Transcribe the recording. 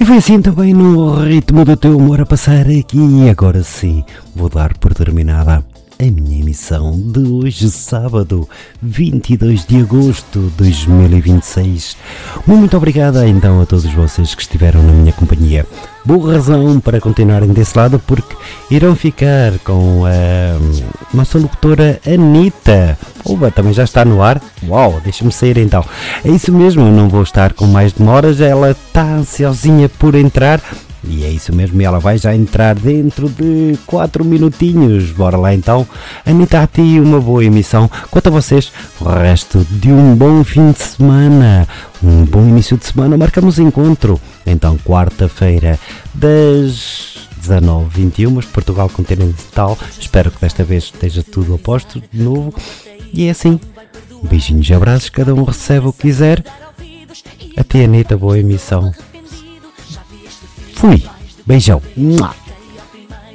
E foi assim também no ritmo do teu humor a passar aqui. E agora sim, vou dar por terminada a minha emissão de hoje, sábado, 22 de agosto de 2026. Muito obrigada então a todos vocês que estiveram na minha companhia. Boa razão para continuarem desse lado, porque irão ficar com a nossa locutora Anitta. Oba, também já está no ar? Uau, deixa-me sair então. É isso mesmo, eu não vou estar com mais demoras, ela está ansiosinha por entrar. E é isso mesmo, ela vai já entrar dentro de 4 minutinhos. Bora lá então. Anitta, a ti uma boa emissão. Quanto a vocês, o resto de um bom fim de semana. Um bom início de semana. Marcamos encontro. Então, quarta-feira, das 19h21, Portugal Continental. Espero que desta vez esteja tudo a posto de novo. E é assim. Beijinhos e abraços. Cada um recebe o que quiser. A ti, Anitta, boa emissão. Fui. Beijão.